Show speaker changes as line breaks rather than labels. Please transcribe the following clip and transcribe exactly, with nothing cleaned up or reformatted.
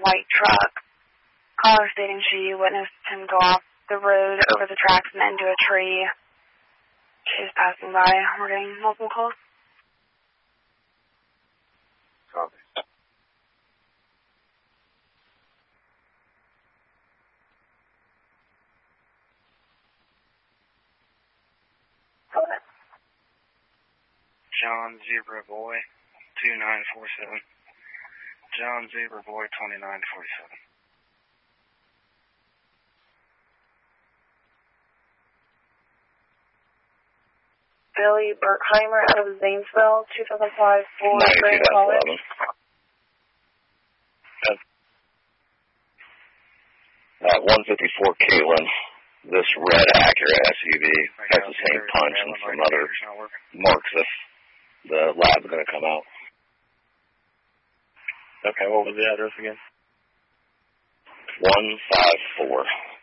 white truck. Caller stating she witnessed him go off the road over the tracks and into a tree. She's passing by. We're getting multiple calls.
Copy.
John Zebra Boy, two nine four seven. John Zebra Boy, twenty-nine forty-seven.
Billy Burkheimer out of Zanesville, two thousand five Ford Grand College.
At one fifty-four Caitlin, this red Acura S U V has the same punch and some other marks if the lab's going to come out.
Okay, what was the address again?
one five four